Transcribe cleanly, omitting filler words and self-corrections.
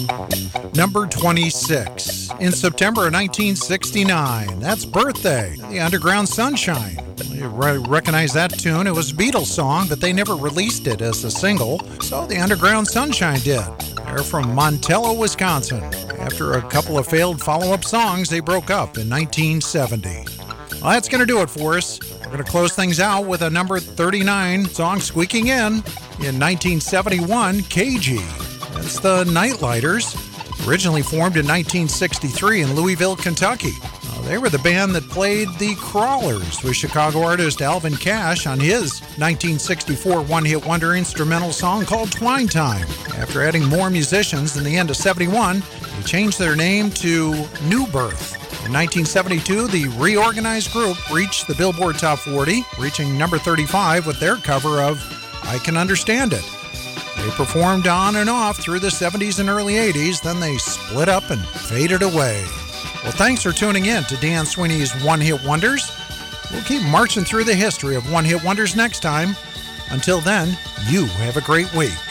Number 26. In September of 1969, that's Birthday, the Underground Sunshine. You recognize that tune? It was a Beatles song, but they never released it as a single, so the Underground Sunshine did. They're from Montello, Wisconsin. After a couple of failed follow-up songs, they broke up in 1970. Well, that's going to do it for us. We're going to close things out with a number 39 song squeaking in 1971, KG. That's the Nightlighters, originally formed in 1963 in Louisville, Kentucky. They were the band that played The Crawlers with Chicago artist Alvin Cash on his 1964 one-hit wonder instrumental song called Twine Time. After adding more musicians in the end of 71, they changed their name to New Birth. In 1972, the reorganized group reached the Billboard Top 40, reaching number 35 with their cover of I Can Understand It. They performed on and off through the 70s and early 80s, then they split up and faded away. Well, thanks for tuning in to Dan Sweeney's One Hit Wonders. We'll keep marching through the history of one-hit wonders next time. Until then, you have a great week.